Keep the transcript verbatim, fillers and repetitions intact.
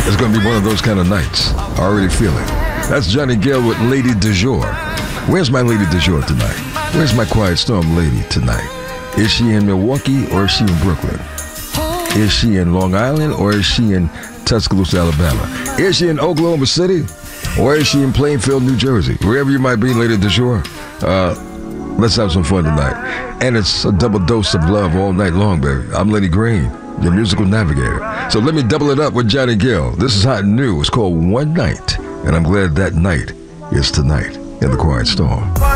It's going to be one of those kind of nights. I already feel it. That's Johnny Gill with Lady Du Jour. Where's my Lady Du Jour tonight? Where's my Quiet Storm lady tonight? Is she in Milwaukee or is she in Brooklyn? Is she in Long Island or is she in Tuscaloosa, Alabama? Is she in Oklahoma City or is she in Plainfield, New Jersey? Wherever you might be, Lady Du Jour, uh, let's have some fun tonight. And it's a double dose of love all night long, baby. I'm Lenny Green, your musical navigator. So let me double it up with Johnny Gill. This is hot and new. It's called One Night. And I'm glad that night is tonight in the Quiet Storm.